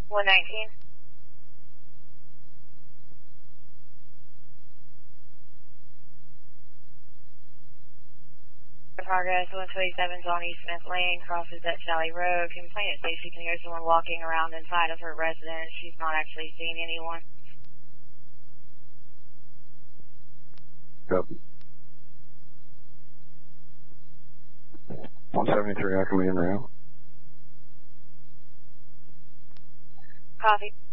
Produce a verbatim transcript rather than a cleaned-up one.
one nineteen. Progress, one twenty-seven on East Smith Lane, crosses at Sally Road. Complainant says she can hear someone walking around inside of her residence. She's not actually seeing anyone. Copy. one seventy-three, I can be in now. Copy.